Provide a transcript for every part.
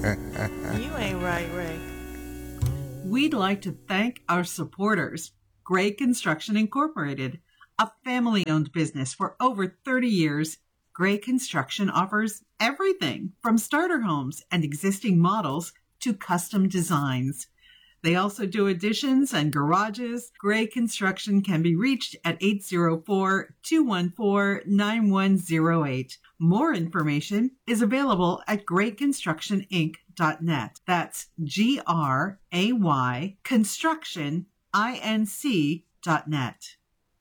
You ain't right, Ray. We'd like to thank our supporters, Gray Construction Incorporated, a family-owned business for over 30 years. Gray Construction offers everything from starter homes and existing models to custom designs. They also do additions and garages. Gray Construction can be reached at 804-214-9108. More information is available at grayconstructioninc.net. That's GRAY constructioninc.net.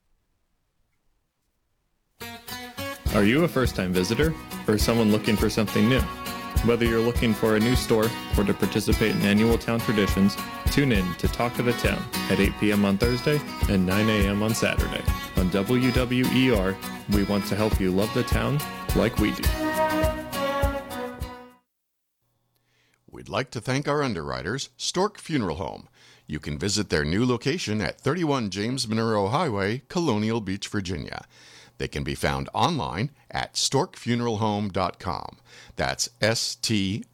Are you a first-time visitor or someone looking for something new? Whether you're looking for a new store or to participate in annual town traditions, tune in to Talk of the Town at 8 p.m. on Thursday and 9 a.m. on Saturday. On WWER, we want to help you love the town like we do. We'd like to thank our underwriters, Stork Funeral Home. You can visit their new location at 31 James Monroe Highway, Colonial Beach, Virginia. They can be found online at storkfuneralhome.com. That's STORKE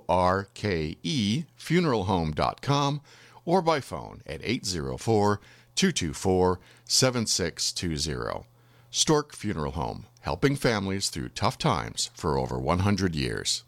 funeralhome.com, or by phone at 804-224-7620. Stork Funeral Home, helping families through tough times for over 100 years.